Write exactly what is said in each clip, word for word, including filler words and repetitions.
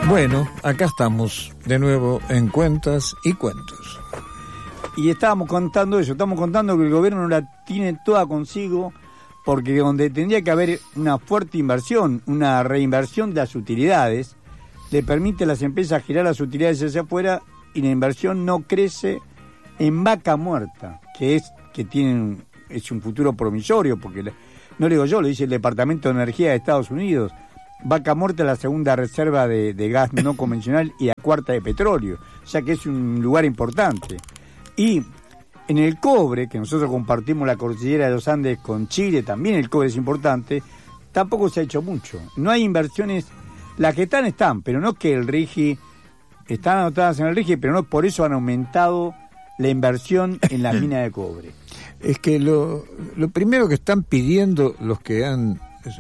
Bueno, acá estamos de nuevo en Cuentas y Cuentos. Y estábamos contando eso, estamos contando que el gobierno no la tiene toda consigo, porque donde tendría que haber una fuerte inversión, una reinversión de las utilidades, le permite a las empresas girar las utilidades hacia afuera y la inversión no crece en vaca muerta, que es que tienen es un futuro promisorio, porque no lo digo yo, lo dice el Departamento de Energía de Estados Unidos. Vaca muerta es la segunda reserva de, de gas no convencional y la cuarta de petróleo, o sea que es un lugar importante. Y en el cobre, que nosotros compartimos la cordillera de los Andes con Chile, también el cobre es importante, tampoco se ha hecho mucho. No hay inversiones, las que están, están, pero no es que el RIGI, están anotadas en el RIGI, pero no por eso han aumentado la inversión en la mina de cobre. Es que lo, lo primero que están pidiendo los que han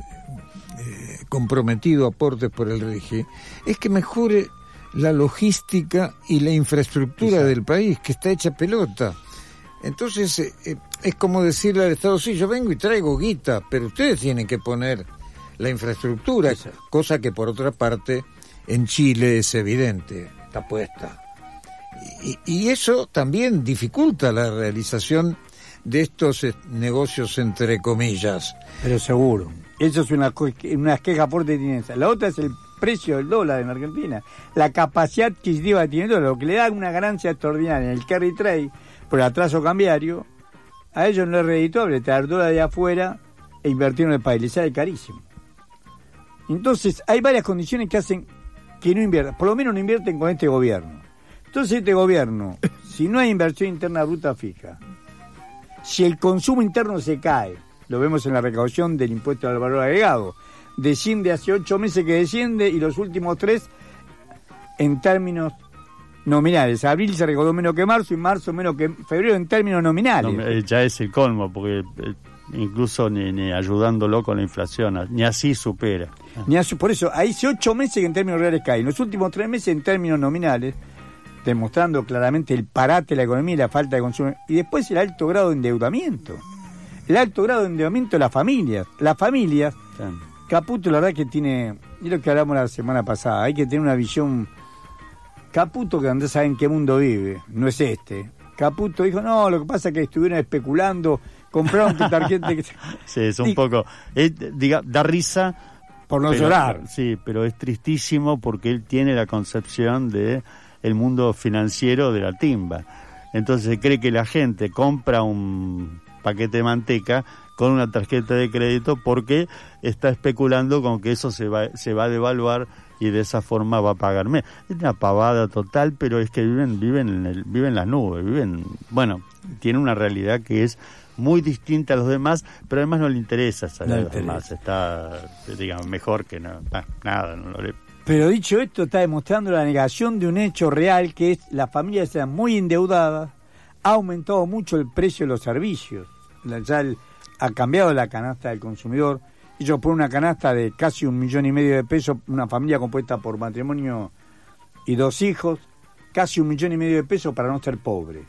eh, comprometido aportes por el RIGI es que mejore la logística y la infraestructura Exacto. del país, que está hecha pelota. Entonces, eh, es como decirle al Estado, sí, yo vengo y traigo guita, pero ustedes tienen que poner la infraestructura, Exacto. cosa que por otra parte en Chile es evidente, está puesta. Y, y eso también dificulta la realización de estos eh, negocios entre comillas. Pero seguro. Eso es una, una queja fuerte que tiene esa. La otra es el precio del dólar en Argentina. La capacidad adquisitiva que tiene el dólar, lo que le da una ganancia extraordinaria en el carry trade por el atraso cambiario, a ellos no es redituable traer dólar de afuera e invertir en el país, les sale carísimo. Entonces, hay varias condiciones que hacen que no inviertan, por lo menos no invierten con este gobierno. Entonces, este gobierno, si no hay inversión interna bruta fija, si el consumo interno se cae, lo vemos en la recaudación del impuesto al valor agregado, desciende hace ocho meses que desciende y los últimos tres en términos nominales. Abril se recaudó menos que marzo y marzo menos que febrero en términos nominales. No, ya es el colmo, porque eh, incluso ni, ni ayudándolo con la inflación, ni así supera. Ni así, por eso, hay ocho meses que en términos reales cae, los últimos tres meses en términos nominales, demostrando claramente el parate de la economía y la falta de consumo. Y después el alto grado de endeudamiento. El alto grado de endeudamiento de las familias. Las familias, sí. Caputo la verdad que tiene, y lo que hablamos la semana pasada, hay que tener una visión. Caputo, que andá sabe en qué mundo vive, no es este. Caputo dijo, no, lo que pasa es que estuvieron especulando, compraron tu tarjeta. Que... sí, es un y... poco, es, diga, da risa. Por no pero, llorar. Sí, pero es tristísimo porque él tiene la concepción de el mundo financiero de la timba. Entonces se cree que la gente compra un paquete de manteca con una tarjeta de crédito porque está especulando con que eso se va, se va a devaluar y de esa forma va a pagar menos. Es una pavada total, pero es que viven viven en el, viven en las nubes, viven, bueno, tienen una realidad que es muy distinta a los demás, pero además no le interesa saber a los demás, está, digamos, mejor que no, nada, no lo le... Pero dicho esto, está demostrando la negación de un hecho real, que es las familias están muy endeudadas, ha aumentado mucho el precio de los servicios, ya el, ha cambiado la canasta del consumidor. Ellos ponen una canasta de casi un millón y medio de pesos, una familia compuesta por matrimonio y dos hijos, casi un millón y medio de pesos para no ser pobre.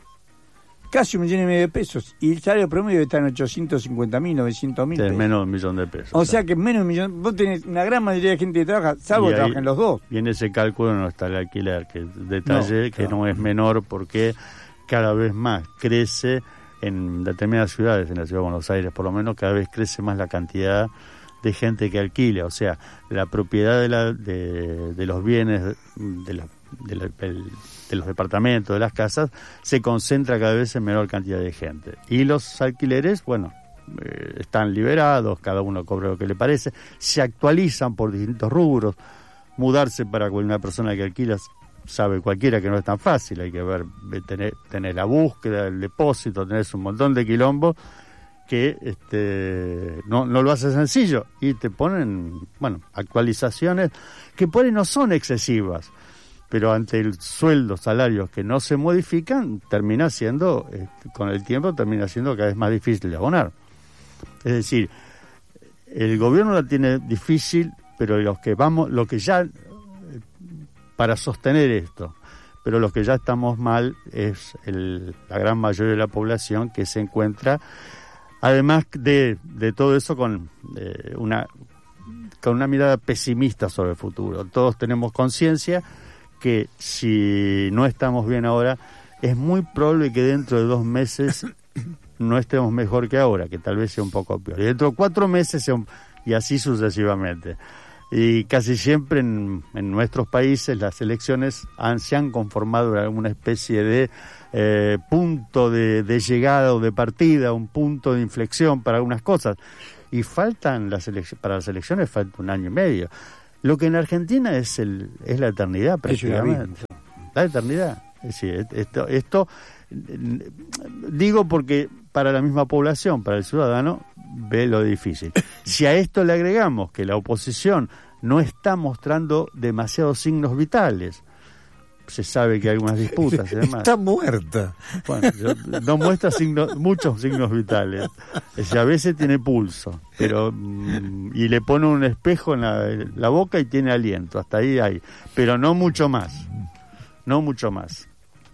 Casi un millón y medio de pesos. Y el salario promedio está en ochocientos cincuenta mil, novecientos mil sí, pesos. menos de un millón de pesos. O sea que menos de un millón. Vos tenés una gran mayoría de gente que trabaja, salvo que trabajen los dos. Y en ese cálculo no está el alquiler, que detalle no, que claro. no es menor porque cada vez más crece en determinadas ciudades, en la ciudad de Buenos Aires por lo menos, cada vez crece más la cantidad de gente que alquila, o sea, la propiedad de, la, de, de los bienes, de, la, de, la, de los departamentos, de las casas, se concentra cada vez en menor cantidad de gente. Y los alquileres, bueno, eh, están liberados, cada uno cobra lo que le parece, se actualizan por distintos rubros. Mudarse para una persona que alquila, sabe cualquiera que no es tan fácil, hay que ver, tener, tener la búsqueda, el depósito, tenés un montón de quilombos que este no, no lo hace sencillo y te ponen, bueno, actualizaciones que por ahí no son excesivas, pero ante el sueldo, salarios que no se modifican, termina siendo, este, con el tiempo termina siendo cada vez más difícil de abonar. Es decir, el gobierno la tiene difícil, pero los que vamos, lo que ya, para sostener esto, pero los que ya estamos mal es el, la gran mayoría de la población que se encuentra. Además de, de todo eso, con eh, una con una mirada pesimista sobre el futuro. Todos tenemos conciencia que si no estamos bien ahora, es muy probable que dentro de dos meses no estemos mejor que ahora, que tal vez sea un poco peor. Y dentro de cuatro meses sea un, y así sucesivamente. Y casi siempre en, en nuestros países las elecciones han, se han conformado en alguna especie de eh, punto de, de llegada o de partida, un punto de inflexión para algunas cosas. Y faltan las elecciones, para las elecciones falta un año y medio. Lo que en Argentina es el es la eternidad prácticamente. La eternidad. Es decir, esto, esto digo porque para la misma población, para el ciudadano, ve lo difícil. Si a esto le agregamos que la oposición no está mostrando demasiados signos vitales, se sabe que hay algunas disputas y demás. Está muerta. Bueno, no muestra signos, muchos signos vitales. Es decir, a veces tiene pulso, pero y le pone un espejo en la, la boca y tiene aliento. Hasta ahí hay, pero no mucho más. No mucho más.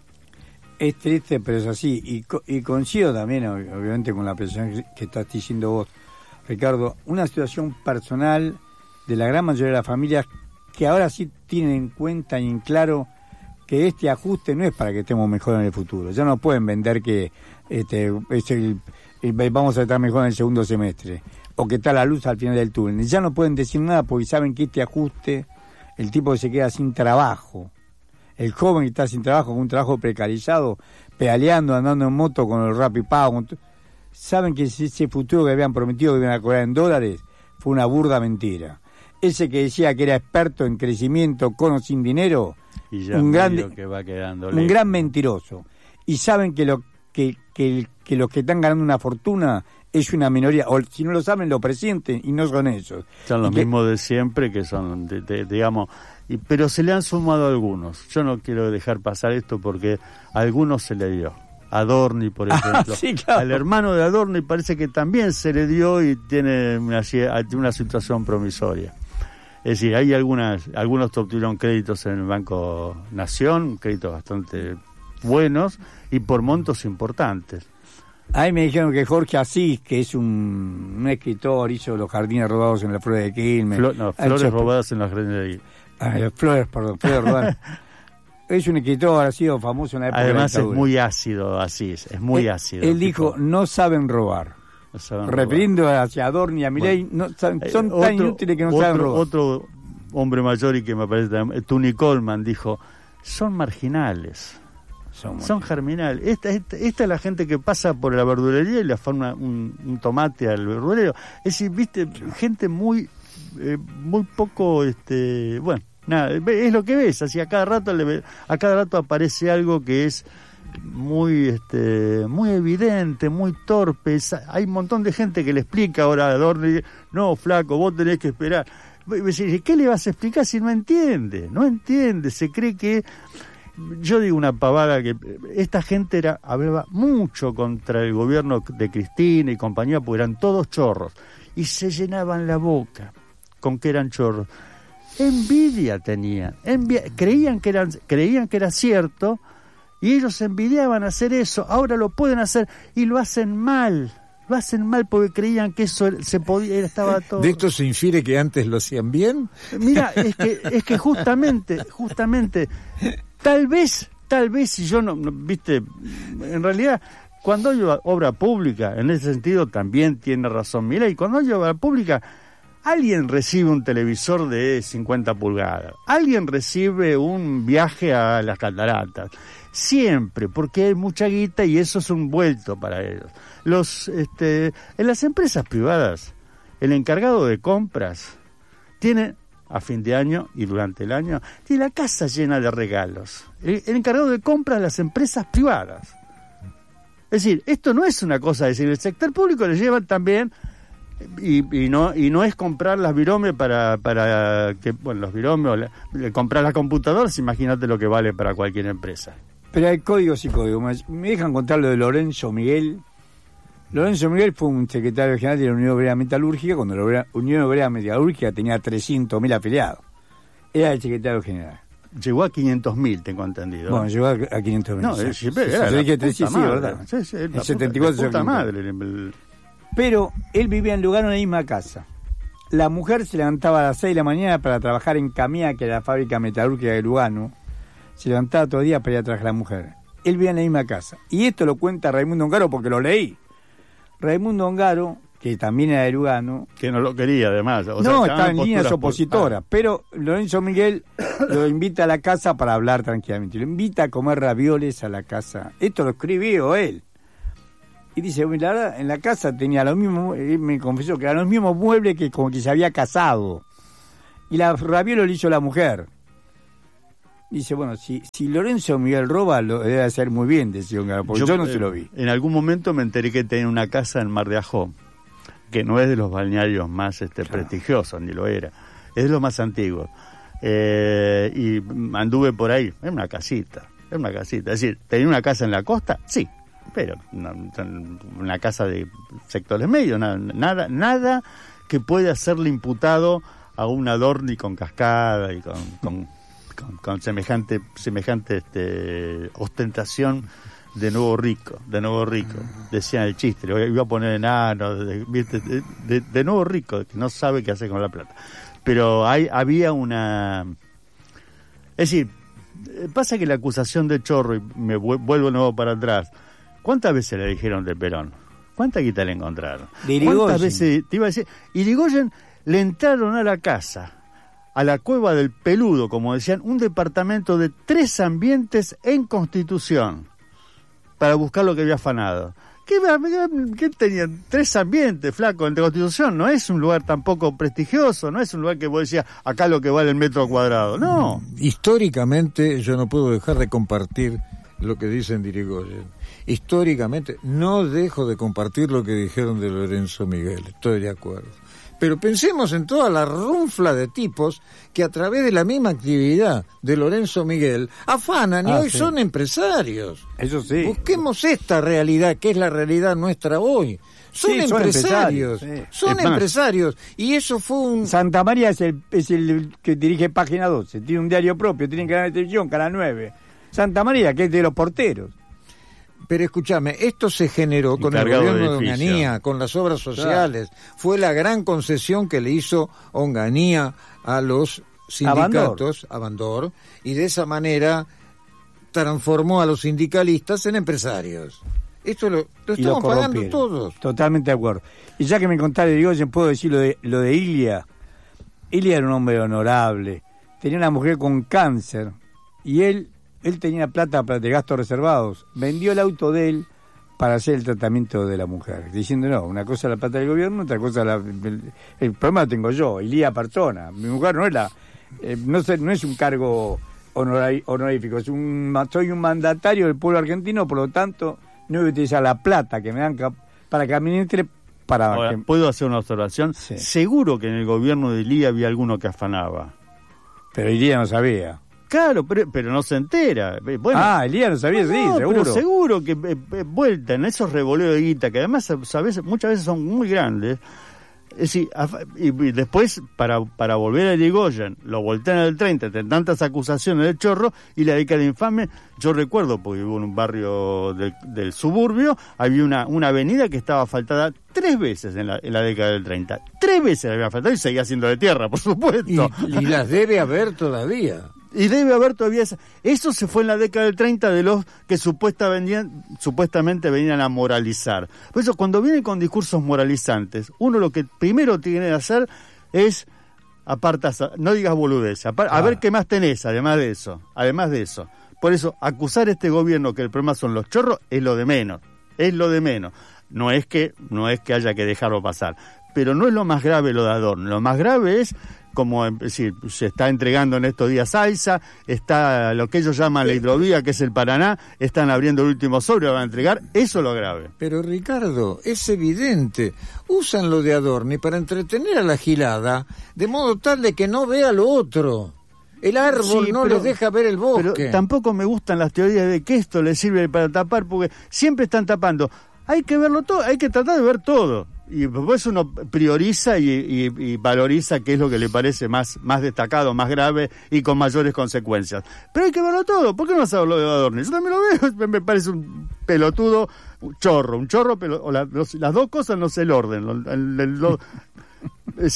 Es triste, pero es así. Y, co- y coincido también, ob- obviamente, con la presión que estás diciendo vos, Ricardo. Una situación personal de la gran mayoría de las familias que ahora sí tienen en cuenta y en claro que este ajuste no es para que estemos mejor en el futuro. Ya no pueden vender que este es el, el- vamos a estar mejor en el segundo semestre o que está la luz al final del túnel. Ya no pueden decir nada porque saben que este ajuste, el tipo que se queda sin trabajo, el joven que está sin trabajo, con un trabajo precarizado, pedaleando, andando en moto con el Rapipago, con t- saben que ese, ese futuro que habían prometido que iban a cobrar en dólares fue una burda mentira. Ese que decía que era experto en crecimiento con o sin dinero, Y ya un medio gran, que va quedando un lejos. gran mentiroso. Y saben que lo que, que, el- que los que están ganando una fortuna es una minoría, o si no lo saben lo presienten y no son esos. Son los Y que- mismos de siempre, que son, de, de- digamos, y, pero se le han sumado algunos. Yo no quiero dejar pasar esto porque a algunos se le dio. Adorni, por ejemplo. Sí, claro. Al hermano de Adorni parece que también se le dio y tiene una, una situación promisoria. Es decir, hay algunas, algunos obtuvieron créditos en el Banco Nación, créditos bastante buenos y por montos importantes. A mí me dijeron que Jorge Asís, que es un, un escritor, hizo Los jardines robados en la Flores de Quilmes. Flo- no, Ha flores hecho- robadas en las jardines de Ah, Flores, perdón, Flores robadas. Es un escritor, ha sido famoso en la época Además de la es dictadura. muy ácido, así es, es muy Él- ácido. Él tipo, dijo, no saben robar. no saben robar. Refiriendo hacia Adorni y a Milei, Bueno. no saben- Eh, son tan otro- inútiles que no otro, saben robar. Otro hombre mayor y que me parece también, Tony Coleman, dijo, son marginales, Son son germinales. Esta, esta, esta es la gente que pasa por la verdulería y le forma un, un tomate al verdulero. Es decir, viste, gente muy, eh, muy poco, este, bueno, nada, es lo que ves, así a cada rato le ve- a cada rato aparece algo que es muy este muy evidente, muy torpe. Es- hay un montón de gente que le explica ahora a Adorni, no, flaco, vos tenés que esperar. ¿Qué le vas a explicar si no entiende? No entiende, se cree que... Yo digo una pavada, que esta gente era hablaba mucho contra el gobierno de Cristina y compañía, porque eran todos chorros, y se llenaban la boca con que eran chorros. Envidia tenían, envidia, creían que eran, creían que era cierto, y ellos envidiaban hacer eso. Ahora lo pueden hacer y lo hacen mal, lo hacen mal porque creían que eso se podía, estaba todo. ¿De esto se infiere que antes lo hacían bien? Mira, es que es que justamente, justamente, tal vez, tal vez si yo no, no- viste, en realidad, cuando hay obra pública, en ese sentido también tiene razón Milei, cuando hay obra pública, alguien recibe un televisor de cincuenta pulgadas, alguien recibe un viaje a las cataratas, siempre, porque hay mucha guita y eso es un vuelto para ellos. Los, este, en las empresas privadas, el encargado de compras tiene, a fin de año y durante el año, tiene la casa llena de regalos. El, el encargado de compras de las empresas privadas. Es decir, esto no es una cosa, es decir, el sector público le llevan también, y, y no y no es comprar las viromes para, para que, bueno, los viromes, la, comprar las computadoras, imagínate lo que vale para cualquier empresa. Pero hay códigos y códigos. Me- Me dejan contar lo de Lorenzo Miguel. Lorenzo Miguel fue un secretario general de la Unión Obrera Metalúrgica cuando la Obrera- Unión Obrera Metalúrgica tenía trescientos mil afiliados. Era el secretario general. Llegó a quinientos mil, tengo entendido. Bueno, llegó a a quinientos mil. no, sí. es, Sí, era sí, la que- puta sí, sí, madre. verdad. Sí, sí, la En puta- setenta y cuatro la puta se madre. el- el- Pero él vivía en Lugano en la misma casa. la mujer se levantaba a las seis de la mañana para trabajar en Camía, que era la fábrica metalúrgica de Lugano. Se levantaba todo el día para ir a trabajar la mujer. Él vivía en la misma casa. Y esto lo cuenta Raimundo Ongaro porque lo leí. Raimundo Ongaro, que también era de Lugano. Que no lo quería, además. O no, sea, estaba en líneas opositoras. Por... Ah. Pero Lorenzo Miguel lo invita a la casa para hablar tranquilamente. Lo invita a comer ravioles a la casa. Esto lo escribió él. Y dice, la verdad, en la casa tenía los mismos, él me confesó que eran los mismos muebles que como que se había casado. Y la ravioles lo hizo la mujer. Dice, bueno, si, si Lorenzo Miguel roba, lo debe hacer muy bien, decía Ongaro, porque yo, yo no eh, se lo vi. En algún momento me enteré que tenía una casa en Mar de Ajó, que no es de los balnearios más este, claro. prestigiosos, ni lo era. Es de los más antiguos. Eh, y anduve por ahí, es una casita, es una casita. Es decir, ¿tenía una casa en la costa? Sí. Pero una, una casa de sectores medios, nada, nada, nada que pueda hacerle imputado a un Adorni con cascada y con, con, con, con semejante, semejante este, ostentación de nuevo rico, de nuevo rico. Decían el chiste, le iba a poner enano, de, de, de, de nuevo rico, que no sabe qué hacer con la plata. Pero hay, había una... Es decir, pasa que la acusación de Chorro, y me vuelvo de nuevo para atrás, ¿cuántas veces le dijeron de Perón? ¿Cuánta guita le encontraron? ¿Cuántas veces te iba a decir? Irigoyen le entraron a la casa, a la cueva del Peludo, como decían, un departamento de tres ambientes en Constitución, para buscar lo que había afanado. ¿Qué, qué tenían? Tres ambientes, flaco, en Constitución. No es un lugar tampoco prestigioso, no es un lugar que vos decías, acá lo que vale el metro cuadrado. No. Históricamente, yo no puedo dejar de compartir lo que dicen de Irigoyen. Históricamente no dejo de compartir lo que dijeron de Lorenzo Miguel, estoy de acuerdo. Pero pensemos en toda la runfla de tipos que a través de la misma actividad de Lorenzo Miguel afanan y ah, hoy sí. son empresarios. Eso sí. Busquemos esta realidad, que es la realidad nuestra hoy. Son sí, empresarios, son, empresarios, sí. son empresarios. Y eso fue un... Santa María es el, es el que dirige Página doce, tiene un diario propio, tiene canal de televisión, Canal nueve. Santa María, que es de los porteros. Pero escúchame, esto se generó con el gobierno de Onganía, con las obras sociales. Claro. Fue la gran concesión que le hizo Onganía a los sindicatos, a Bandor, y de esa manera transformó a los sindicalistas en empresarios. Esto lo, lo estamos pagando todos. Totalmente de acuerdo. Y ya que me contaste, digo, yo puedo decir lo de, lo de Ilia. Ilia era un hombre honorable, tenía una mujer con cáncer, y él... Él tenía plata de gastos reservados. Vendió el auto de él para hacer el tratamiento de la mujer. Diciendo, no, una cosa es la plata del gobierno, otra cosa la, el, el problema lo tengo yo, Ilía persona. Mi mujer no es la, eh, no, sé, no es un cargo honoray, honorífico, es un, soy un mandatario del pueblo argentino, por lo tanto, no voy a utilizar la plata que me dan cap, para que administre. Para Ahora, que... ¿puedo hacer una observación? Sí. Seguro que en el gobierno de Ilía había alguno que afanaba. Pero Ilía no sabía. Claro, pero, pero no se entera. Bueno, ah, Elías no sabía, no, sí, seguro. Pero seguro que eh, vuelta en esos revoleos de guita, que además sabes, muchas veces son muy grandes. Es decir, y, y después, para para volver a Irigoyen, lo voltean al treinta, de tantas acusaciones del Chorro, y la década infame, yo recuerdo, porque vivo en un barrio de, del suburbio, había una, una avenida que estaba asfaltada tres veces en la, en la década del treinta. Tres veces había asfaltado y seguía siendo de tierra, por supuesto. Y, y las debe haber todavía. Y debe haber todavía esa. Eso se fue en la década del treinta de los que supuesta venían, supuestamente venían a moralizar. Por eso, cuando vienen con discursos moralizantes, uno lo que primero tiene que hacer es apartas, no digas boludez, a, a ver qué más tenés, además de eso, además de eso. Por eso, acusar a este gobierno que el problema son los chorros es lo de menos, es lo de menos. No es que, no es que haya que dejarlo pasar, pero no es lo más grave lo de Adorno. Lo más grave es como es decir, se está entregando en estos días Alza, está lo que ellos llaman la hidrovía, que es el Paraná, están abriendo el último sobre, lo van a entregar, eso es lo grave. Pero Ricardo, es evidente, usan lo de Adorni para entretener a la gilada, de modo tal de que no vea lo otro. El árbol sí, no pero, les deja ver el bosque. Pero tampoco me gustan las teorías de que esto les sirve para tapar, porque siempre están tapando. Hay que verlo todo, hay que tratar de ver todo. Y después uno prioriza y, y, y valoriza qué es lo que le parece más, más destacado, más grave y con mayores consecuencias. Pero hay que verlo todo. ¿Por qué no vas a verlo de Adorni? Yo también lo veo, me parece un pelotudo, un chorro, un chorro, pero o la, los, las dos cosas no sé el orden. Lo, el, el, lo, es decir,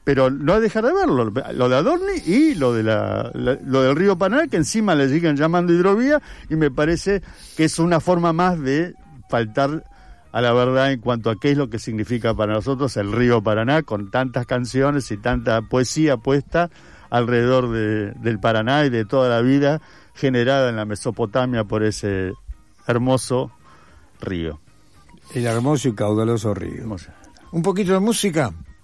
pero no dejar de verlo, lo de Adorni y lo de la, la lo del río Paraná, que encima le siguen llamando hidrovía, y me parece que es una forma más de faltar a la verdad en cuanto a qué es lo que significa para nosotros el río Paraná, con tantas canciones y tanta poesía puesta alrededor de, del Paraná y de toda la vida generada en la Mesopotamia por ese hermoso río. El hermoso y caudaloso río. Un poquito de música.